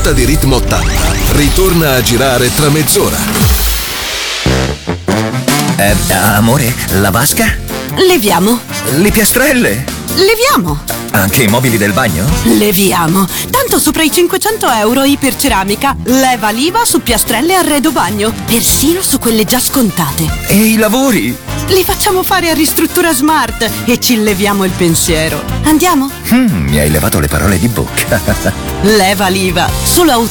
ruota di Ritmo 80 ritorna a girare tra mezz'ora. Amore, la vasca? Leviamo. Le piastrelle? Leviamo. Anche i mobili del bagno? Leviamo. Tanto sopra i 500 euro Iperceramica leva l'IVA su piastrelle e arredo bagno, persino su quelle già scontate. E i lavori? Li facciamo fare a Ristruttura Smart e ci leviamo il pensiero. Andiamo? Mi hai levato le parole di bocca. Leva l'IVA. Solo